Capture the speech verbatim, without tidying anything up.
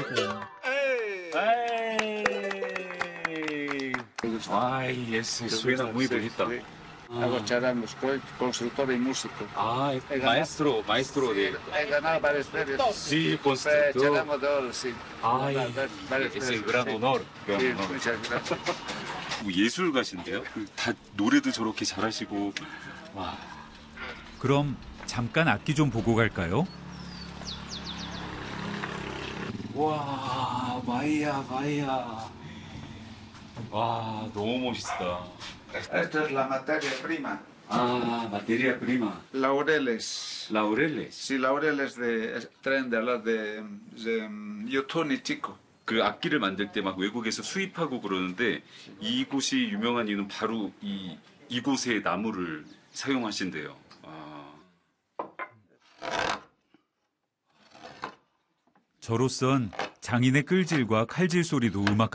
Ay, ese suena muy bonito. Hago charangos, soy consultor y músico. Ah, maestro, maestro de... He ganado varios premios. Sí, Eh, constructor. Charango de oro, sí. Ay, varios es premios, el gran sí. honor. gran Sí, honor. muchas gracias. 예술가신데요? 다 노래도 저렇게 잘하시고. 와. 그럼 잠깐 악기 좀 보고 갈까요? 와, 마이야, 마이야. 와, 너무 멋있다. Esto es la materia prima. 아, materia prima. Laureles. Laureles. Sí, laureles de traen de hablar de, de Yutuni chico. 그 악기를 만들 때 막 외국에서 수입하고 그러는데 이곳이 유명한 이유는 바로 이 이곳의 나무를 사용하신대요. 아. 저로선 장인의 끌질과 칼질 소리도 음악